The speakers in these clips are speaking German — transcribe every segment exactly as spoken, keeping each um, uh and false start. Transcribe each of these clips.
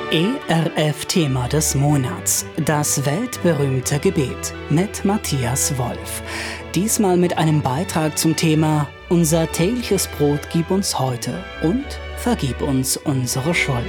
E R F-Thema des Monats, das weltberühmte Gebet mit Matthias Wolf. Diesmal mit einem Beitrag zum Thema Unser tägliches Brot gib uns heute und vergib uns unsere Schuld.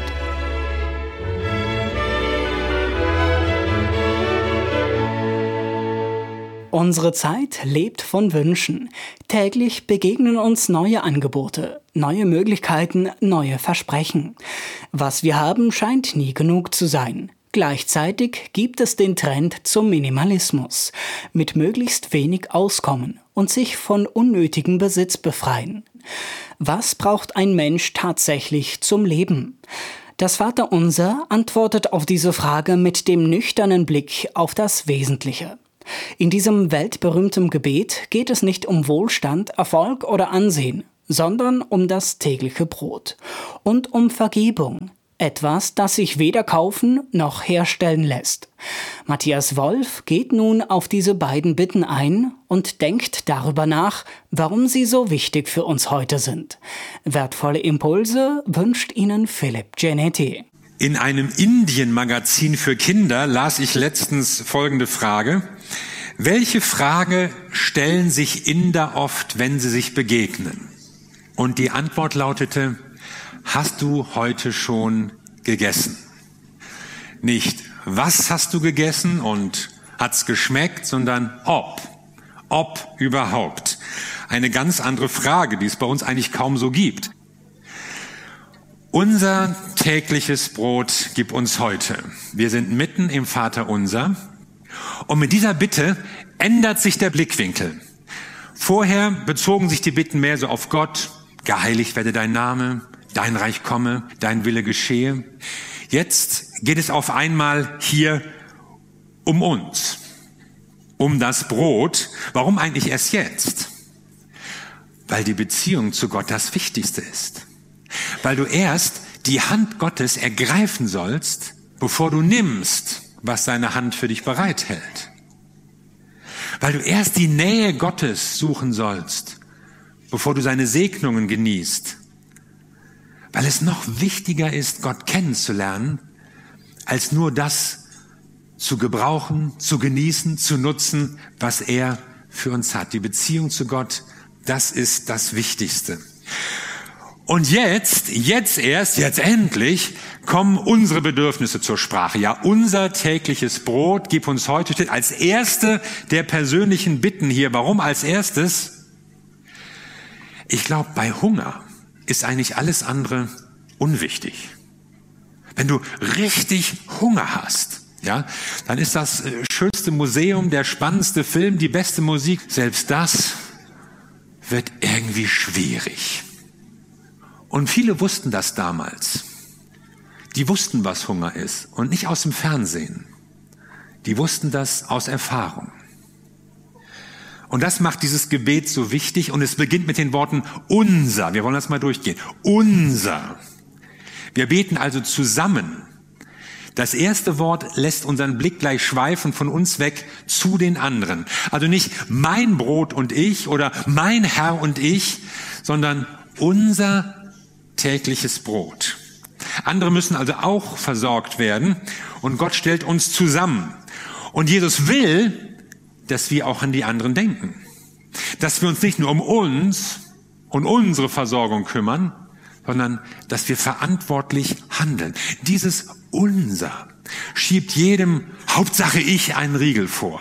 Unsere Zeit lebt von Wünschen. Täglich begegnen uns neue Angebote, neue Möglichkeiten, neue Versprechen. Was wir haben, scheint nie genug zu sein. Gleichzeitig gibt es den Trend zum Minimalismus, mit möglichst wenig Auskommen und sich von unnötigem Besitz befreien. Was braucht ein Mensch tatsächlich zum Leben? Das Vaterunser antwortet auf diese Frage mit dem nüchternen Blick auf das Wesentliche. In diesem weltberühmten Gebet geht es nicht um Wohlstand, Erfolg oder Ansehen, sondern um das tägliche Brot und um Vergebung, etwas, das sich weder kaufen noch herstellen lässt. Matthias Wolf geht nun auf diese beiden Bitten ein und denkt darüber nach, warum sie so wichtig für uns heute sind. Wertvolle Impulse wünscht Ihnen Philipp Genetti. In einem Indien-Magazin für Kinder las ich letztens folgende Frage. Welche Frage stellen sich Inder oft, wenn sie sich begegnen? Und die Antwort lautete, hast du heute schon gegessen? Nicht, was hast du gegessen und hat's geschmeckt, sondern ob. Ob überhaupt. Eine ganz andere Frage, die es bei uns eigentlich kaum so gibt. Unser tägliches Brot gib uns heute. Wir sind mitten im Vaterunser. Und mit dieser Bitte ändert sich der Blickwinkel. Vorher bezogen sich die Bitten mehr so auf Gott. Geheiligt werde dein Name, dein Reich komme, dein Wille geschehe. Jetzt geht es auf einmal hier um uns, um das Brot. Warum eigentlich erst jetzt? Weil die Beziehung zu Gott das Wichtigste ist. Weil du erst die Hand Gottes ergreifen sollst, bevor du nimmst, was seine Hand für dich bereithält. Weil du erst die Nähe Gottes suchen sollst, bevor du seine Segnungen genießt. Weil es noch wichtiger ist, Gott kennenzulernen, als nur das zu gebrauchen, zu genießen, zu nutzen, was er für uns hat. Die Beziehung zu Gott, das ist das Wichtigste. Und jetzt, jetzt erst, jetzt endlich, kommen unsere Bedürfnisse zur Sprache. Ja, unser tägliches Brot gib uns heute, steht als erste der persönlichen Bitten hier. Warum als erstes? Ich glaube, bei Hunger ist eigentlich alles andere unwichtig. Wenn du richtig Hunger hast, ja, dann ist das schönste Museum, der spannendste Film, die beste Musik. Selbst das wird irgendwie schwierig. Und viele wussten das damals. Die wussten, was Hunger ist. Und nicht aus dem Fernsehen. Die wussten das aus Erfahrung. Und das macht dieses Gebet so wichtig. Und es beginnt mit den Worten unser. Wir wollen das mal durchgehen. Unser. Wir beten also zusammen. Das erste Wort lässt unseren Blick gleich schweifen von uns weg zu den anderen. Also nicht mein Brot und ich oder mein Herr und ich, sondern unser tägliches Brot. Andere müssen also auch versorgt werden und Gott stellt uns zusammen. Und Jesus will, dass wir auch an die anderen denken. Dass wir uns nicht nur um uns und unsere Versorgung kümmern, sondern dass wir verantwortlich handeln. Dieses Unser schiebt jedem Hauptsache ich einen Riegel vor.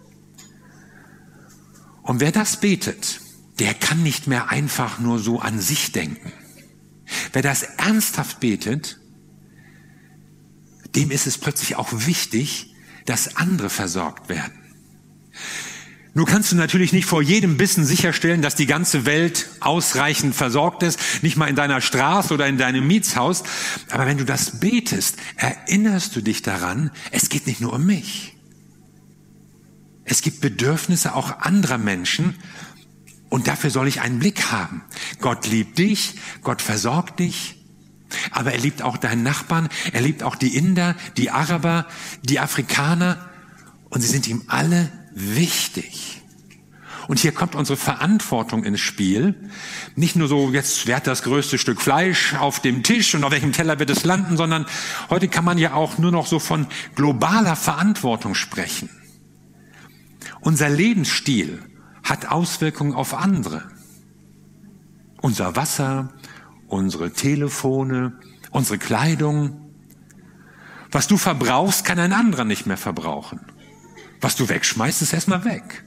Und wer das betet, der kann nicht mehr einfach nur so an sich denken. Wer das ernsthaft betet, dem ist es plötzlich auch wichtig, dass andere versorgt werden. Nun kannst du natürlich nicht vor jedem Bissen sicherstellen, dass die ganze Welt ausreichend versorgt ist, nicht mal in deiner Straße oder in deinem Mietshaus. Aber wenn du das betest, erinnerst du dich daran, es geht nicht nur um mich. Es gibt Bedürfnisse auch anderer Menschen. Und dafür soll ich einen Blick haben. Gott liebt dich, Gott versorgt dich, aber er liebt auch deinen Nachbarn, er liebt auch die Inder, die Araber, die Afrikaner und sie sind ihm alle wichtig. Und hier kommt unsere Verantwortung ins Spiel. Nicht nur so, jetzt wer hat das größte Stück Fleisch auf dem Tisch und auf welchem Teller wird es landen, sondern heute kann man ja auch nur noch so von globaler Verantwortung sprechen. Unser Lebensstil hat Auswirkungen auf andere. Unser Wasser, unsere Telefone, unsere Kleidung. Was du verbrauchst, kann ein anderer nicht mehr verbrauchen. Was du wegschmeißt, ist erstmal weg.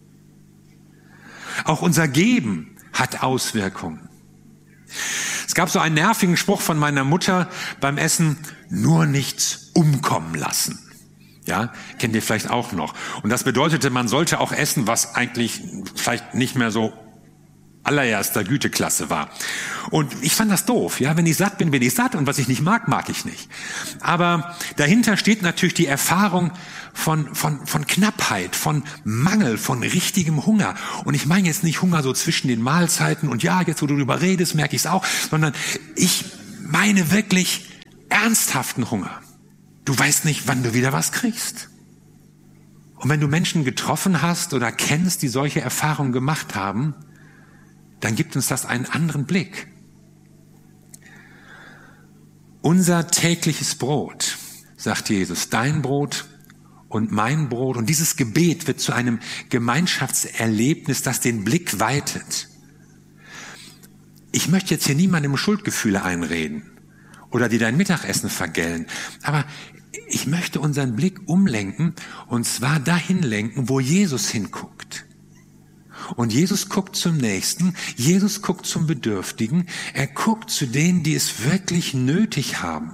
Auch unser Geben hat Auswirkungen. Es gab so einen nervigen Spruch von meiner Mutter beim Essen: nur nichts umkommen lassen. Ja, kennt ihr vielleicht auch noch. Und das bedeutete, man sollte auch essen, was eigentlich vielleicht nicht mehr so allererster Güteklasse war. Und ich fand das doof. Ja, wenn ich satt bin, bin ich satt, und was ich nicht mag, mag ich nicht. Aber dahinter steht natürlich die Erfahrung von, von, von Knappheit, von Mangel, von richtigem Hunger. Und ich meine jetzt nicht Hunger so zwischen den Mahlzeiten und ja, jetzt wo du darüber redest, merke ich es auch, sondern ich meine wirklich ernsthaften Hunger. Du weißt nicht, wann du wieder was kriegst. Und wenn du Menschen getroffen hast oder kennst, die solche Erfahrungen gemacht haben, dann gibt uns das einen anderen Blick. Unser tägliches Brot, sagt Jesus, dein Brot und mein Brot. Und dieses Gebet wird zu einem Gemeinschaftserlebnis, das den Blick weitet. Ich möchte jetzt hier niemandem Schuldgefühle einreden oder dir dein Mittagessen vergällen, aber ich möchte unseren Blick umlenken, und zwar dahin lenken, wo Jesus hinguckt. Und Jesus guckt zum Nächsten, Jesus guckt zum Bedürftigen, er guckt zu denen, die es wirklich nötig haben.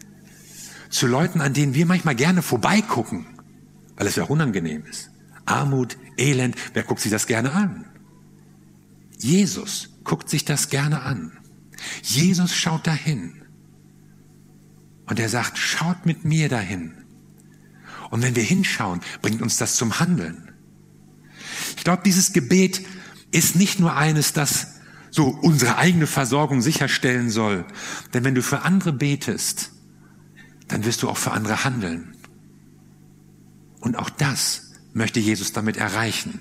Zu Leuten, an denen wir manchmal gerne vorbeigucken, weil es ja auch unangenehm ist. Armut, Elend, wer guckt sich das gerne an? Jesus guckt sich das gerne an. Jesus schaut dahin. Und er sagt, schaut mit mir dahin. Und wenn wir hinschauen, bringt uns das zum Handeln. Ich glaube, dieses Gebet ist nicht nur eines, das so unsere eigene Versorgung sicherstellen soll. Denn wenn du für andere betest, dann wirst du auch für andere handeln. Und auch das möchte Jesus damit erreichen.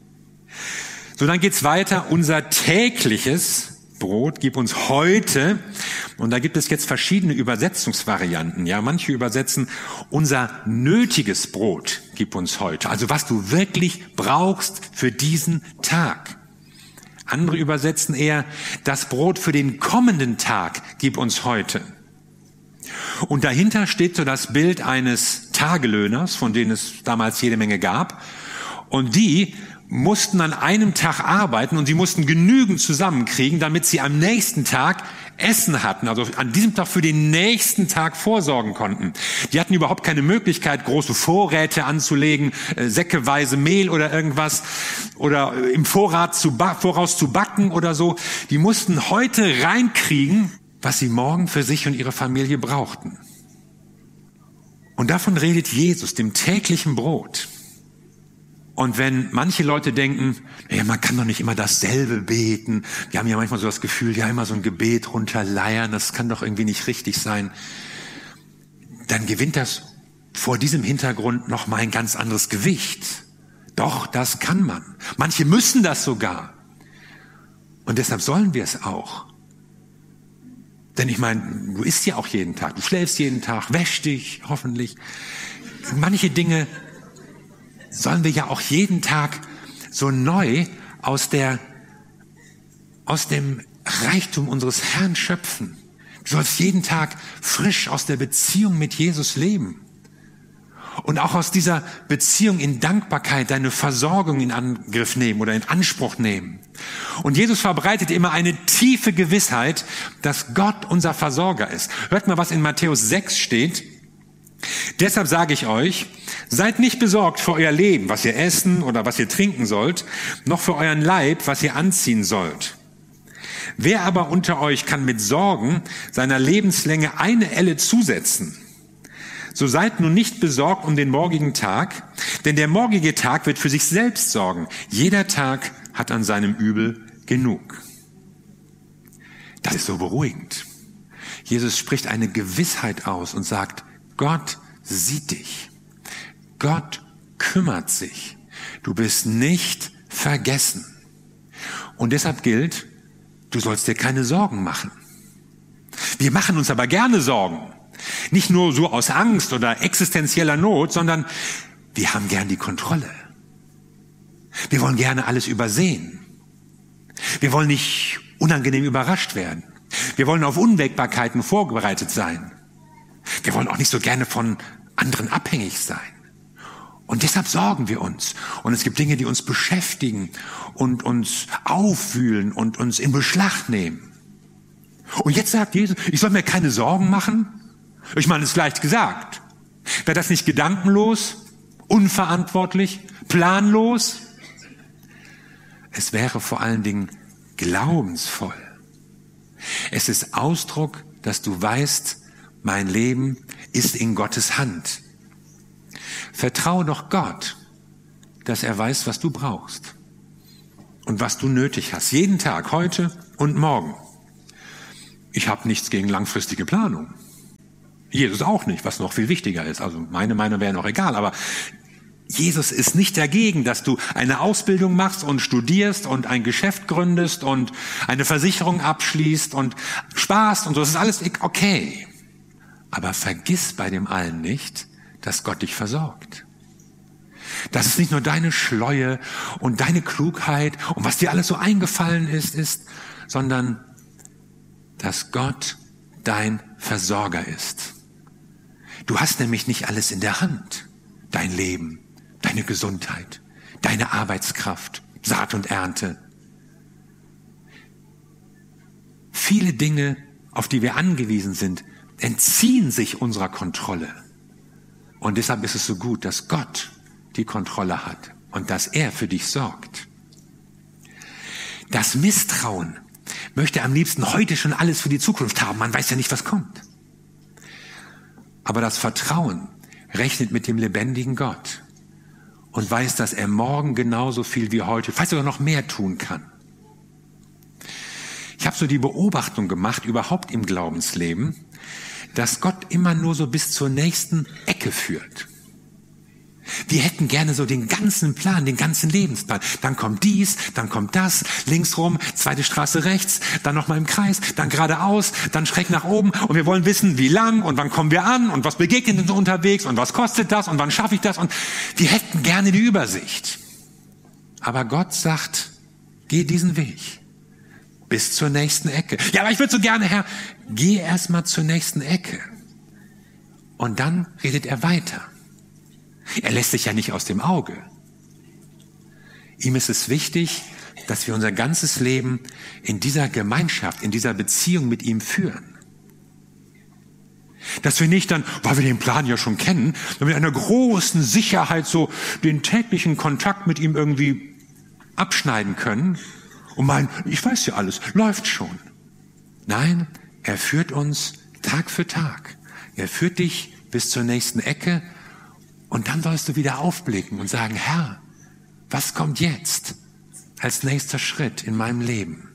So, dann geht's weiter. Unser tägliches Brot gib uns heute. Und da gibt es jetzt verschiedene Übersetzungsvarianten. Ja, manche übersetzen unser nötiges Brot gib uns heute. Also was du wirklich brauchst für diesen Tag. Andere übersetzen eher das Brot für den kommenden Tag gib uns heute. Und dahinter steht so das Bild eines Tagelöhners, von denen es damals jede Menge gab. Und die mussten an einem Tag arbeiten und sie mussten genügend zusammenkriegen, damit sie am nächsten Tag Essen hatten, also an diesem Tag für den nächsten Tag vorsorgen konnten. Die hatten überhaupt keine Möglichkeit, große Vorräte anzulegen, äh, säckeweise Mehl oder irgendwas oder im Vorrat zu ba- voraus zu backen oder so. Die mussten heute reinkriegen, was sie morgen für sich und ihre Familie brauchten. Und davon redet Jesus, dem täglichen Brot. Und wenn manche Leute denken, ja, man kann doch nicht immer dasselbe beten, wir haben ja manchmal so das Gefühl, ja, immer so ein Gebet runterleiern, das kann doch irgendwie nicht richtig sein, dann gewinnt das vor diesem Hintergrund noch mal ein ganz anderes Gewicht. Doch, das kann man. Manche müssen das sogar. Und deshalb sollen wir es auch. Denn ich meine, du isst ja auch jeden Tag, du schläfst jeden Tag, wäschst dich hoffentlich. Manche Dinge sollen wir ja auch jeden Tag so neu aus der, aus dem Reichtum unseres Herrn schöpfen. Du sollst jeden Tag frisch aus der Beziehung mit Jesus leben. Und auch aus dieser Beziehung in Dankbarkeit deine Versorgung in Angriff nehmen oder in Anspruch nehmen. Und Jesus verbreitet immer eine tiefe Gewissheit, dass Gott unser Versorger ist. Hört mal, was in Matthäus sechs steht. Deshalb sage ich euch, seid nicht besorgt für euer Leben, was ihr essen oder was ihr trinken sollt, noch für euren Leib, was ihr anziehen sollt. Wer aber unter euch kann mit Sorgen seiner Lebenslänge eine Elle zusetzen? So seid nun nicht besorgt um den morgigen Tag, denn der morgige Tag wird für sich selbst sorgen. Jeder Tag hat an seinem Übel genug. Das ist so beruhigend. Jesus spricht eine Gewissheit aus und sagt, Gott sieht dich. Gott kümmert sich. Du bist nicht vergessen. Und deshalb gilt, du sollst dir keine Sorgen machen. Wir machen uns aber gerne Sorgen. Nicht nur so aus Angst oder existenzieller Not, sondern wir haben gern die Kontrolle. Wir wollen gerne alles übersehen. Wir wollen nicht unangenehm überrascht werden. Wir wollen auf Unwägbarkeiten vorbereitet sein. Wir wollen auch nicht so gerne von anderen abhängig sein. Und deshalb sorgen wir uns. Und es gibt Dinge, die uns beschäftigen und uns aufwühlen und uns in Beschlag nehmen. Und jetzt sagt Jesus, ich soll mir keine Sorgen machen? Ich meine, es ist leicht gesagt. Wäre das nicht gedankenlos, unverantwortlich, planlos? Es wäre vor allen Dingen glaubensvoll. Es ist Ausdruck, dass du weißt, mein Leben ist in Gottes Hand. Vertraue doch Gott, dass er weiß, was du brauchst und was du nötig hast. Jeden Tag, heute und morgen. Ich habe nichts gegen langfristige Planung. Jesus auch nicht, was noch viel wichtiger ist. Also meine Meinung wäre noch egal, aber Jesus ist nicht dagegen, dass du eine Ausbildung machst und studierst und ein Geschäft gründest und eine Versicherung abschließt und sparst und so. Das ist alles okay. Aber vergiss bei dem allen nicht, dass Gott dich versorgt. Dass es nicht nur deine Schleue und deine Klugheit und was dir alles so eingefallen ist, ist, sondern dass Gott dein Versorger ist. Du hast nämlich nicht alles in der Hand. Dein Leben, deine Gesundheit, deine Arbeitskraft, Saat und Ernte. Viele Dinge, auf die wir angewiesen sind, entziehen sich unserer Kontrolle. Und deshalb ist es so gut, dass Gott die Kontrolle hat und dass er für dich sorgt. Das Misstrauen möchte am liebsten heute schon alles für die Zukunft haben. Man weiß ja nicht, was kommt. Aber das Vertrauen rechnet mit dem lebendigen Gott und weiß, dass er morgen genauso viel wie heute, vielleicht sogar noch mehr tun kann. Ich habe so die Beobachtung gemacht, überhaupt im Glaubensleben, dass Gott immer nur so bis zur nächsten Ecke führt. Wir hätten gerne so den ganzen Plan, den ganzen Lebensplan. Dann kommt dies, dann kommt das, links rum, zweite Straße rechts, dann nochmal im Kreis, dann geradeaus, dann schräg nach oben. Und wir wollen wissen, wie lang und wann kommen wir an und was begegnet uns unterwegs und was kostet das und wann schaffe ich das. Und wir hätten gerne die Übersicht. Aber Gott sagt, geh diesen Weg bis zur nächsten Ecke. Ja, aber ich würde so gerne, Herr, geh erst mal zur nächsten Ecke. Und dann redet er weiter. Er lässt sich ja nicht aus dem Auge. Ihm ist es wichtig, dass wir unser ganzes Leben in dieser Gemeinschaft, in dieser Beziehung mit ihm führen. Dass wir nicht dann, weil wir den Plan ja schon kennen, mit einer großen Sicherheit so den täglichen Kontakt mit ihm irgendwie abschneiden können und meinen, ich weiß ja alles, läuft schon. Nein, er führt uns Tag für Tag. Er führt dich bis zur nächsten Ecke. Und dann sollst du wieder aufblicken und sagen, Herr, was kommt jetzt als nächster Schritt in meinem Leben?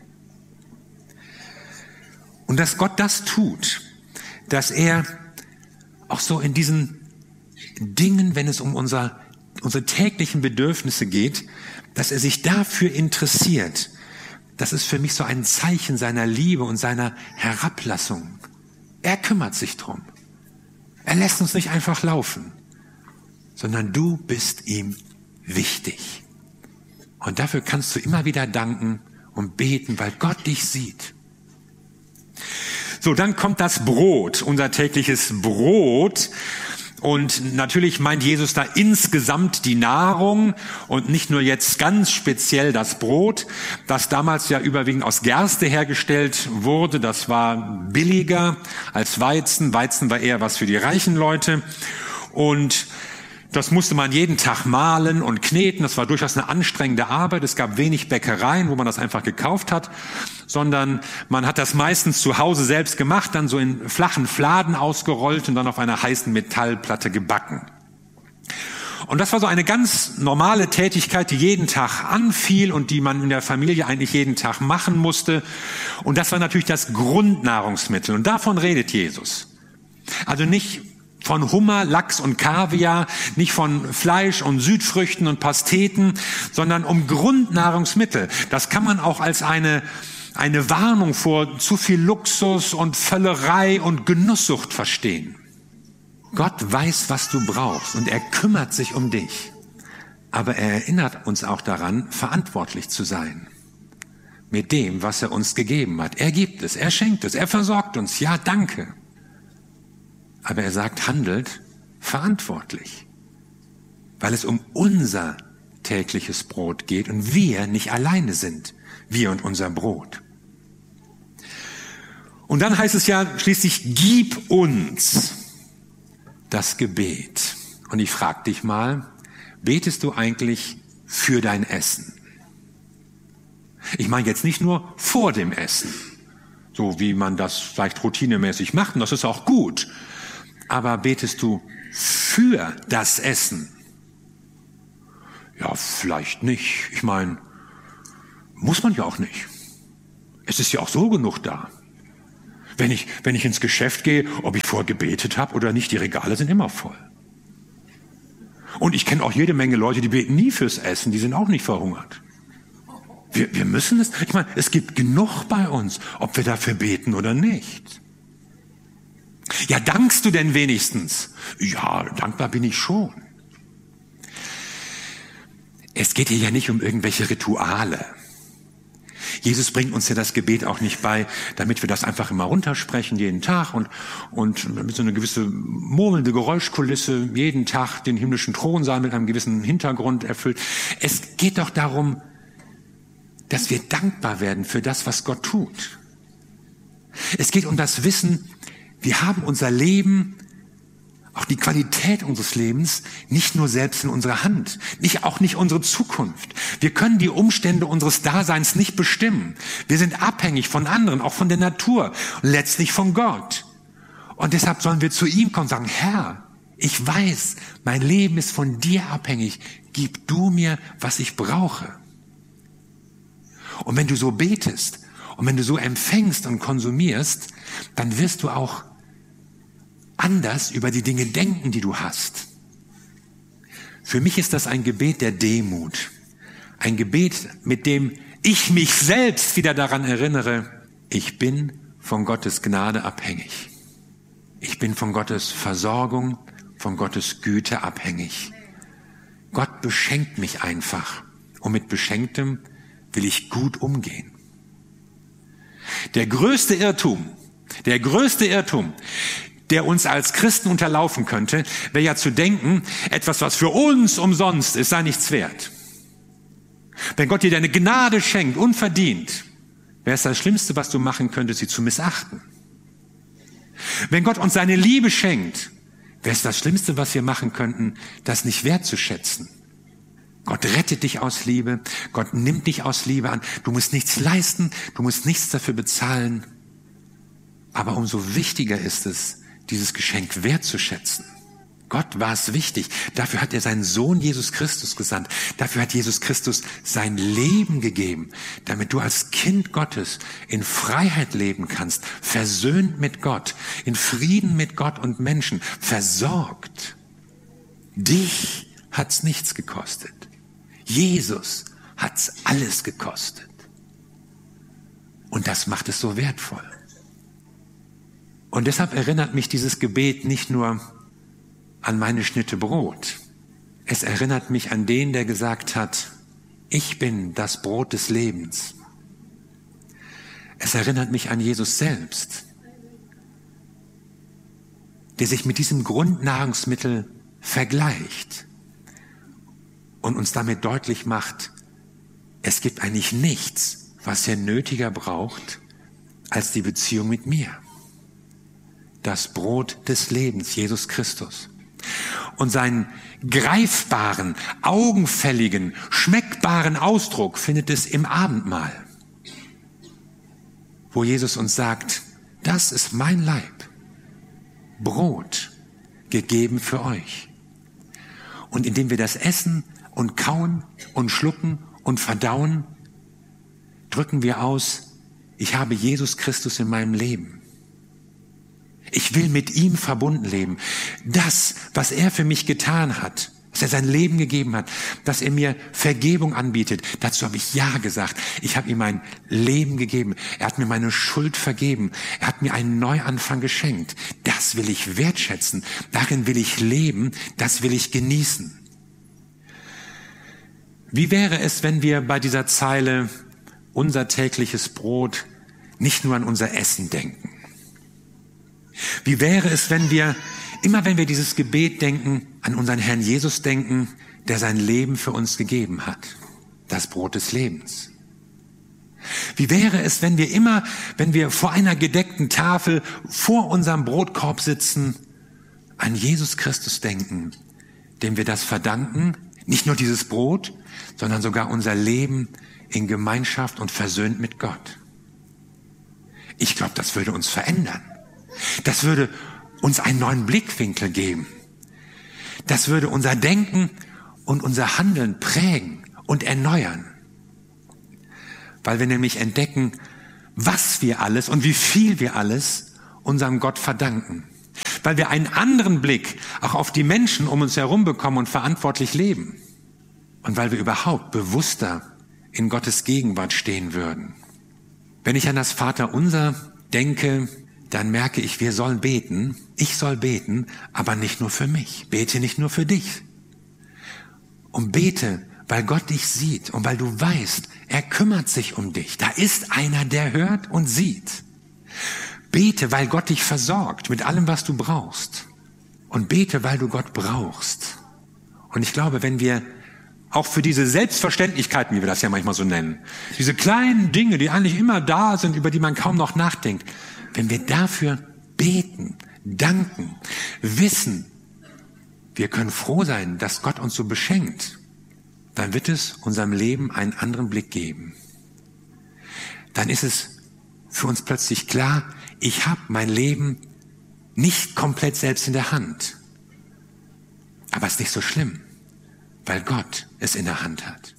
Und dass Gott das tut, dass er auch so in diesen Dingen, wenn es um unser, unsere täglichen Bedürfnisse geht, dass er sich dafür interessiert, das ist für mich so ein Zeichen seiner Liebe und seiner Herablassung. Er kümmert sich drum. Er lässt uns nicht einfach laufen, sondern du bist ihm wichtig. Und dafür kannst du immer wieder danken und beten, weil Gott dich sieht. So, dann kommt das Brot, unser tägliches Brot. Und natürlich meint Jesus da insgesamt die Nahrung und nicht nur jetzt ganz speziell das Brot, das damals ja überwiegend aus Gerste hergestellt wurde. Das war billiger als Weizen. Weizen war eher was für die reichen Leute. Und das musste man jeden Tag mahlen und kneten. Das war durchaus eine anstrengende Arbeit. Es gab wenig Bäckereien, wo man das einfach gekauft hat, sondern man hat das meistens zu Hause selbst gemacht, dann so in flachen Fladen ausgerollt und dann auf einer heißen Metallplatte gebacken. Und das war so eine ganz normale Tätigkeit, die jeden Tag anfiel und die man in der Familie eigentlich jeden Tag machen musste. Und das war natürlich das Grundnahrungsmittel. Und davon redet Jesus. Also nicht von Hummer, Lachs und Kaviar, nicht von Fleisch und Südfrüchten und Pasteten, sondern um Grundnahrungsmittel. Das kann man auch als eine, eine Warnung vor zu viel Luxus und Völlerei und Genusssucht verstehen. Gott weiß, was du brauchst und er kümmert sich um dich. Aber er erinnert uns auch daran, verantwortlich zu sein. Mit dem, was er uns gegeben hat. Er gibt es, er schenkt es, er versorgt uns. Ja, danke. Aber er sagt, handelt verantwortlich. Weil es um unser tägliches Brot geht und wir nicht alleine sind. Wir und unser Brot. Und dann heißt es ja schließlich, gib uns das Gebet. Und ich frage dich mal, betest du eigentlich für dein Essen? Ich meine jetzt nicht nur vor dem Essen, so wie man das vielleicht routinemäßig macht, und das ist auch gut. Aber betest du für das Essen? Ja, vielleicht nicht. Ich meine, muss man ja auch nicht. Es ist ja auch so genug da. Wenn ich, wenn ich ins Geschäft gehe, ob ich vorher gebetet habe oder nicht, die Regale sind immer voll. Und ich kenne auch jede Menge Leute, die beten nie fürs Essen, die sind auch nicht verhungert. Wir, wir müssen es, ich meine, es gibt genug bei uns, ob wir dafür beten oder nicht. Ja, dankst du denn wenigstens? Ja, dankbar bin ich schon. Es geht hier ja nicht um irgendwelche Rituale. Jesus bringt uns ja das Gebet auch nicht bei, damit wir das einfach immer runtersprechen, jeden Tag und, und mit so einer gewissen murmelnde Geräuschkulisse jeden Tag den himmlischen Thronsaal mit einem gewissen Hintergrund erfüllt. Es geht doch darum, dass wir dankbar werden für das, was Gott tut. Es geht um das Wissen, wir haben unser Leben, auch die Qualität unseres Lebens, nicht nur selbst in unserer Hand, nicht, auch nicht unsere Zukunft. Wir können die Umstände unseres Daseins nicht bestimmen. Wir sind abhängig von anderen, auch von der Natur und letztlich von Gott. Und deshalb sollen wir zu ihm kommen und sagen, Herr, ich weiß, mein Leben ist von dir abhängig. Gib du mir, was ich brauche. Und wenn du so betest und wenn du so empfängst und konsumierst, dann wirst du auch anders über die Dinge denken, die du hast. Für mich ist das ein Gebet der Demut. Ein Gebet, mit dem ich mich selbst wieder daran erinnere, ich bin von Gottes Gnade abhängig. Ich bin von Gottes Versorgung, von Gottes Güte abhängig. Gott beschenkt mich einfach. Und mit Beschenktem will ich gut umgehen. Der größte Irrtum, der größte Irrtum, der uns als Christen unterlaufen könnte, wäre ja zu denken, etwas, was für uns umsonst ist, sei nichts wert. Wenn Gott dir deine Gnade schenkt, unverdient, wäre es das Schlimmste, was du machen könntest, sie zu missachten. Wenn Gott uns seine Liebe schenkt, wäre es das Schlimmste, was wir machen könnten, das nicht wertzuschätzen. Gott rettet dich aus Liebe, Gott nimmt dich aus Liebe an. Du musst nichts leisten, du musst nichts dafür bezahlen. Aber umso wichtiger ist es, dieses Geschenk wertzuschätzen. Gott war es wichtig. Dafür hat er seinen Sohn Jesus Christus gesandt. Dafür hat Jesus Christus sein Leben gegeben, damit du als Kind Gottes in Freiheit leben kannst, versöhnt mit Gott, in Frieden mit Gott und Menschen, versorgt. Dich hat's nichts gekostet. Jesus hat's alles gekostet. Und das macht es so wertvoll. Und deshalb erinnert mich dieses Gebet nicht nur an meine Schnitte Brot. Es erinnert mich an den, der gesagt hat, ich bin das Brot des Lebens. Es erinnert mich an Jesus selbst, der sich mit diesem Grundnahrungsmittel vergleicht und uns damit deutlich macht, es gibt eigentlich nichts, was er nötiger braucht, als die Beziehung mit mir. Das Brot des Lebens, Jesus Christus. Und seinen greifbaren, augenfälligen, schmeckbaren Ausdruck findet es im Abendmahl, wo Jesus uns sagt, das ist mein Leib, Brot, gegeben für euch. Und indem wir das essen und kauen und schlucken und verdauen, drücken wir aus, ich habe Jesus Christus in meinem Leben. Ich will mit ihm verbunden leben. Das, was er für mich getan hat, dass er sein Leben gegeben hat, dass er mir Vergebung anbietet, dazu habe ich Ja gesagt. Ich habe ihm mein Leben gegeben. Er hat mir meine Schuld vergeben. Er hat mir einen Neuanfang geschenkt. Das will ich wertschätzen. Darin will ich leben. Das will ich genießen. Wie wäre es, wenn wir bei dieser Zeile unser tägliches Brot nicht nur an unser Essen denken? Wie wäre es, wenn wir, immer wenn wir dieses Gebet denken, an unseren Herrn Jesus denken, der sein Leben für uns gegeben hat, das Brot des Lebens? Wie wäre es, wenn wir immer, wenn wir vor einer gedeckten Tafel vor unserem Brotkorb sitzen, an Jesus Christus denken, dem wir das verdanken, nicht nur dieses Brot, sondern sogar unser Leben in Gemeinschaft und versöhnt mit Gott? Ich glaube, das würde uns verändern. Das würde uns einen neuen Blickwinkel geben. Das würde unser Denken und unser Handeln prägen und erneuern. Weil wir nämlich entdecken, was wir alles und wie viel wir alles unserem Gott verdanken. Weil wir einen anderen Blick auch auf die Menschen um uns herum bekommen und verantwortlich leben. Und weil wir überhaupt bewusster in Gottes Gegenwart stehen würden. Wenn ich an das Vaterunser denke, dann merke ich, wir sollen beten. Ich soll beten, aber nicht nur für mich. Bete nicht nur für dich. Und bete, weil Gott dich sieht und weil du weißt, er kümmert sich um dich. Da ist einer, der hört und sieht. Bete, weil Gott dich versorgt mit allem, was du brauchst. Und bete, weil du Gott brauchst. Und ich glaube, wenn wir auch für diese Selbstverständlichkeiten, wie wir das ja manchmal so nennen, diese kleinen Dinge, die eigentlich immer da sind, über die man kaum noch nachdenkt, wenn wir dafür beten, danken, wissen, wir können froh sein, dass Gott uns so beschenkt, dann wird es unserem Leben einen anderen Blick geben. Dann ist es für uns plötzlich klar, ich habe mein Leben nicht komplett selbst in der Hand. Aber es ist nicht so schlimm, weil Gott es in der Hand hat.